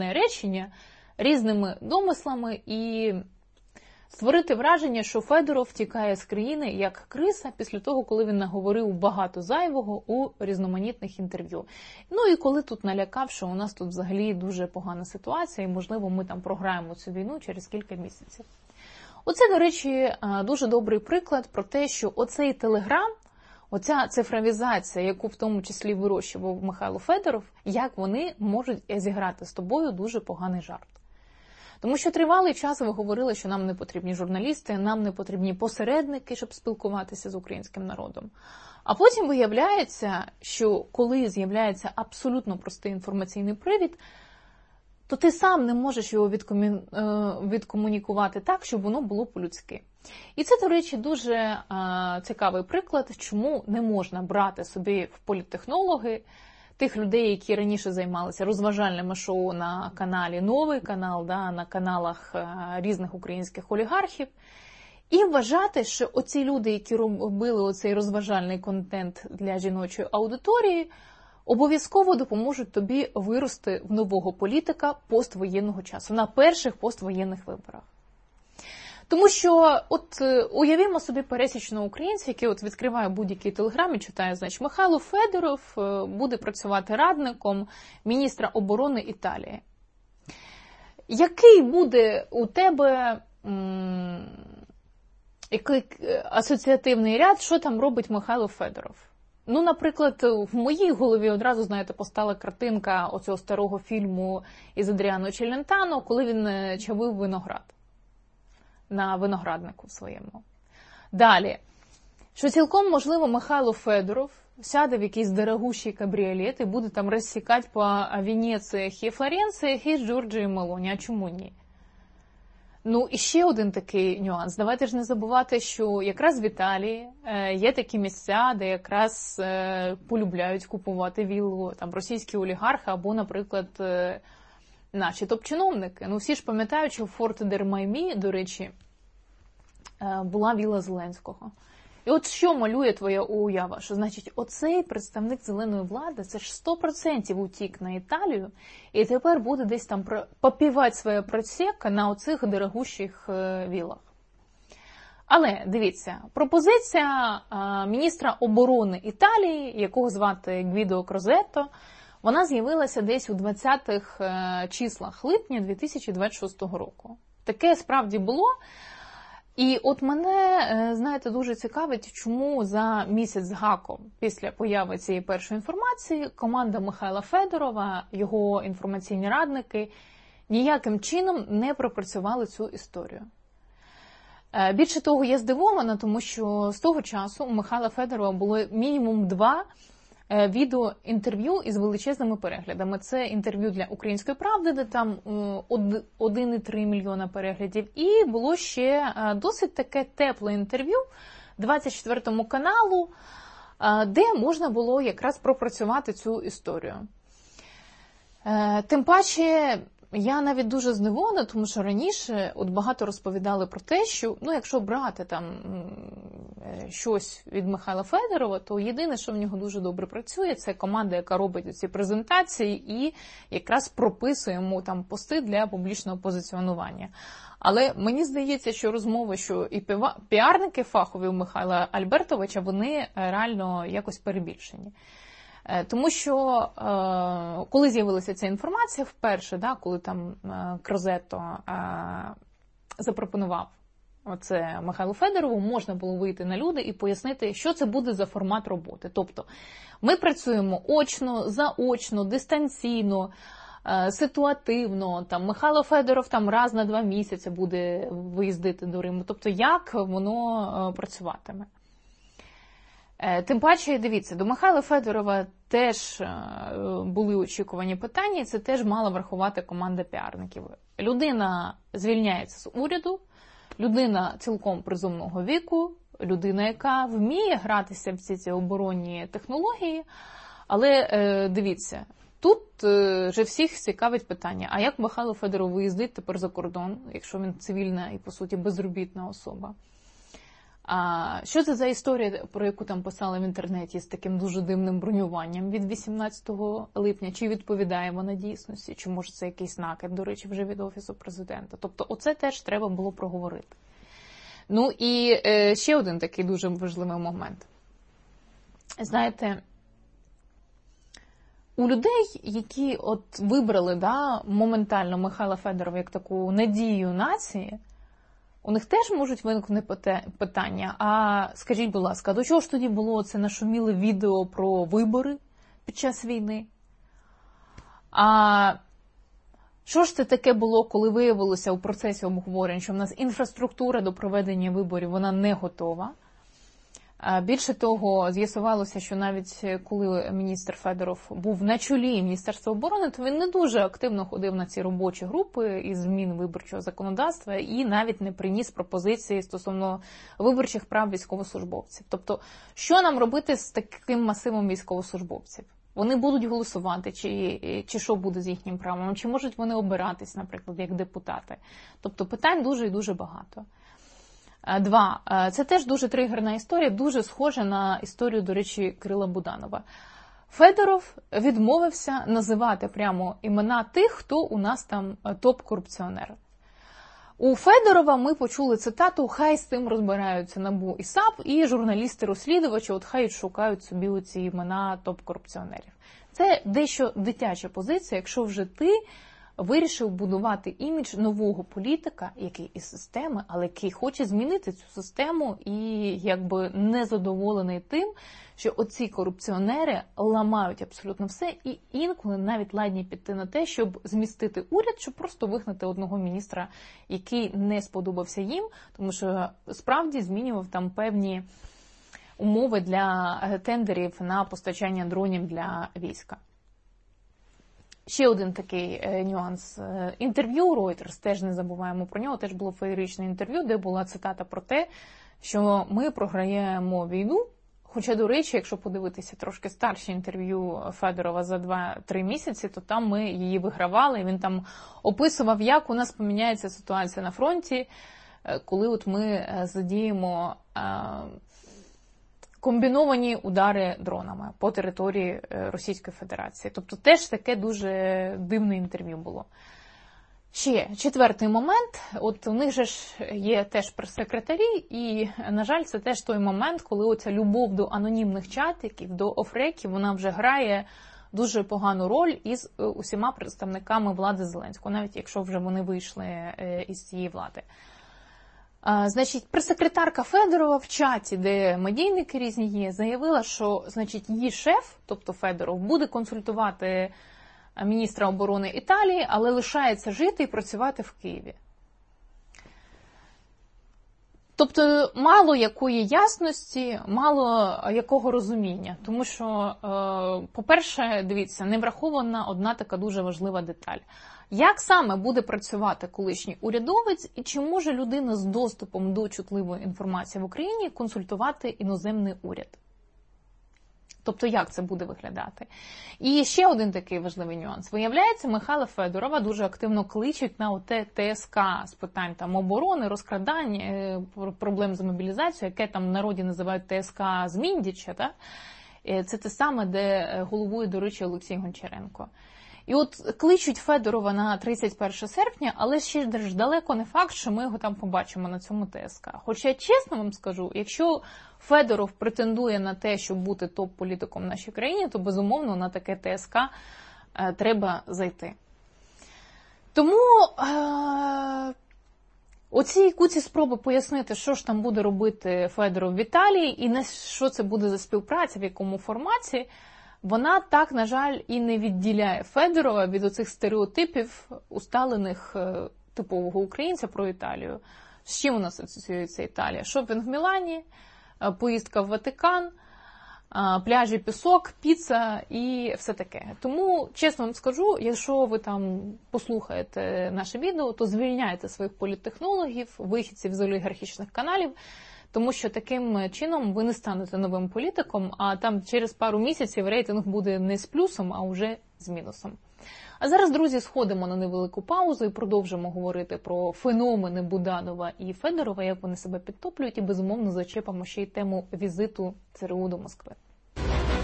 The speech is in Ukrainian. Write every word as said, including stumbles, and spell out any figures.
речення різними домислами і створити враження, що Федоров втікає з країни як криса після того, коли він наговорив багато зайвого у різноманітних інтерв'ю. Ну і коли тут налякав, що у нас тут взагалі дуже погана ситуація і, можливо, ми там програємо цю війну через кілька місяців. Оце, до речі, дуже добрий приклад про те, що оцей Телеграм, оця цифровізація, яку в тому числі вирощував Михайло Федоров, як вони можуть зіграти з тобою дуже поганий жарт. Тому що тривалий час ви говорили, що нам не потрібні журналісти, нам не потрібні посередники, щоб спілкуватися з українським народом. А потім виявляється, що коли з'являється абсолютно простий інформаційний привід, то ти сам не можеш його відкомі... відкомунікувати так, щоб воно було по-людськи. І це, до речі, дуже а, цікавий приклад, чому не можна брати собі в політтехнологи тих людей, які раніше займалися розважальними шоу на каналі «Новий канал», да, на каналах а, різних українських олігархів, і вважати, що оці люди, які робили оцей розважальний контент для жіночої аудиторії, обов'язково допоможуть тобі вирости в нового політика поствоєнного часу, на перших поствоєнних виборах. Тому що, от уявімо собі пересічного українця, який от відкриває будь-який телеграм і читає, значить, Михайло Федоров буде працювати радником міністра оборони Італії. Який буде у тебе м- який асоціативний ряд, що там робить Михайло Федоров? Ну, наприклад, в моїй голові одразу, знаєте, постала картинка оцього старого фільму із Адріано Челентано, коли він чавив виноград на винограднику своєму. Далі, що цілком можливо Михайло Федоров сяде в якийсь дорогущий кабріолет і буде там розсікати по Венеціях і Флоренціях із Джорджії Мелоні. А чому ні? Ну, і ще один такий нюанс. Давайте ж не забувати, що якраз в Італії є такі місця, де якраз полюбляють купувати віллу там російські олігархи або, наприклад, наші топ-чиновники. Ну, всі ж пам'ятають, що в Форте-дер-Маймі, до речі, була вілла Зеленського. І от що малює твоя уява? Що, значить, оцей представник зеленої влади, це ж сто відсотків утік на Італію, і тепер буде десь там попівати своє просека на оцих дорогущих вілах. Але, дивіться, пропозиція міністра оборони Італії, якого звати Гвідо Крозетто, вона з'явилася десь у двадцятих числах липня дві тисячі двадцять шостого року. Таке справді було. І от мене, знаєте, дуже цікавить, чому за місяць з гаком після появи цієї першої інформації команда Михайла Федорова, його інформаційні радники ніяким чином не пропрацювали цю історію. Більше того, я здивована, тому що з того часу у Михайла Федорова було мінімум два відеоінтерв'ю із величезними переглядами. Це інтерв'ю для «Української правди», де там один і три мільйона переглядів. І було ще досить таке тепле інтерв'ю двадцять четвертому каналу, де можна було якраз пропрацювати цю історію. Тим паче, я навіть дуже здивована, тому що раніше от багато розповідали про те, що, ну, якщо брати там щось від Михайла Федорова, то єдине, що в нього дуже добре працює, це команда, яка робить ці презентації і якраз прописує йому там пости для публічного позиціонування. Але мені здається, що розмови, що і піарники фахові у Михайла Альбертовича, вони реально якось перебільшені. Тому що, коли з'явилася ця інформація вперше, да, коли там Крозетто запропонував оце Михайлу Федорову, можна було вийти на люди і пояснити, що це буде за формат роботи. Тобто, ми працюємо очно, заочно, дистанційно, ситуативно, там Михайло Федоров там раз на два місяці буде виїздити до Риму. Тобто, як воно працюватиме. Тим паче, дивіться, до Михайла Федорова теж були очікувані питання, і це теж мала врахувати команда піарників. Людина звільняється з уряду, людина цілком призовного віку, людина, яка вміє гратися в ці, ці оборонні технології, але дивіться, тут вже всіх цікавить питання, а як Михайло Федоров виїздить тепер за кордон, якщо він цивільна і, по суті, безробітна особа? А що це за історія, про яку там писали в інтернеті з таким дуже дивним бронюванням від вісімнадцятого липня? Чи відповідає вона дійсності? Чи може це якийсь накид, до речі, вже від Офісу Президента? Тобто оце теж треба було проговорити. Ну і е, ще один такий дуже важливий момент. Знаєте, у людей, які от вибрали да, моментально Михайла Федорова як таку надію нації, у них теж можуть виникнути питання, а скажіть, будь ласка, до чого ж тоді було це нашуміле відео про вибори під час війни? А що ж це таке було, коли виявилося у процесі обговорень, що в нас інфраструктура до проведення виборів, вона не готова? Більше того, з'ясувалося, що навіть коли міністр Федоров був на чолі Міністерства оборони, то він не дуже активно ходив на ці робочі групи із змін виборчого законодавства і навіть не приніс пропозиції стосовно виборчих прав військовослужбовців. Тобто, що нам робити з таким масивом військовослужбовців? Вони будуть голосувати, чи, чи що буде з їхнім правом, чи можуть вони обиратись, наприклад, як депутати. Тобто, питань дуже і дуже багато. Два. Це теж дуже тригерна історія, дуже схожа на історію, до речі, Кирила Буданова. Федоров відмовився називати прямо імена тих, хто у нас там топ-корупціонер. У Федорова ми почули цитату «Хай з цим розбираються НАБУ і САП, і журналісти-розслідувачі, от хай шукають собі оці імена топ-корупціонерів». Це дещо дитяча позиція, якщо вже ти вирішив будувати імідж нового політика, який із системи, але який хоче змінити цю систему і якби незадоволений тим, що оці корупціонери ламають абсолютно все і інколи навіть ладні піти на те, щоб змістити уряд, щоб просто вигнати одного міністра, який не сподобався їм, тому що справді змінював там певні умови для тендерів на постачання дронів для війська. Ще один такий е, нюанс. Інтерв'ю Reuters, теж не забуваємо про нього, теж було феєричне інтерв'ю, де була цитата про те, що ми програємо війну. Хоча, до речі, якщо подивитися трошки старші інтерв'ю Федорова за два-три місяці, то там ми її вигравали, і він там описував, як у нас поміняється ситуація на фронті, коли от ми задіємо е, комбіновані удари дронами по території Російської Федерації. Тобто теж таке дуже дивне інтерв'ю було. Ще четвертий момент. От у них же ж є теж прес-секретарі, і, на жаль, це теж той момент, коли оця любов до анонімних чатиків, до офреків, вона вже грає дуже погану роль із усіма представниками влади Зеленського, навіть якщо вже вони вийшли із цієї влади. Значить, прес-секретарка Федорова в чаті, де медійники різні є, заявила, що, значить, її шеф, тобто Федоров, буде консультувати міністра оборони Італії, але лишається жити і працювати в Києві. Тобто мало якої ясності, мало якого розуміння. Тому що, по-перше, дивіться, не врахована одна така дуже важлива деталь. Як саме буде працювати колишній урядовець і чи може людина з доступом до чутливої інформації в Україні консультувати іноземний уряд? Тобто, як це буде виглядати? І ще один такий важливий нюанс. Виявляється, Михайла Федорова дуже активно кличуть на оте ТСК з питань там оборони, розкрадань, проблем з мобілізацією, яке там в народі називають ТСК з Міндіча. Так? Це те саме, де головує, до речі, Олексій Гончаренко. І от кличуть Федорова на тридцять перше серпня, але ще ж далеко не факт, що ми його там побачимо на цьому ТСК. Хоча я чесно вам скажу, якщо Федоров претендує на те, щоб бути топ-політиком в нашій країні, то безумовно на таке ТСК е, треба зайти. Тому е, оці куці спроби пояснити, що ж там буде робити Федоров в Італії і на що це буде за співпраця, в якому форматі, вона так, на жаль, і не відділяє Федорова від оцих стереотипів усталених типового українця про Італію. З чим у нас асоціюється Італія? Шопінг в Мілані, поїздка в Ватикан, пляжі, пісок, піца і все таке. Тому, чесно вам скажу, якщо ви там послухаєте наше відео, то звільняйте своїх політтехнологів, вихідців з олігархічних каналів, тому що таким чином ви не станете новим політиком, а там через пару місяців рейтинг буде не з плюсом, а вже з мінусом. А зараз, друзі, сходимо на невелику паузу і продовжимо говорити про феномени Буданова і Федорова, як вони себе підтоплюють, і, безумовно, зачепимо ще й тему візиту ЦРУ до Москви.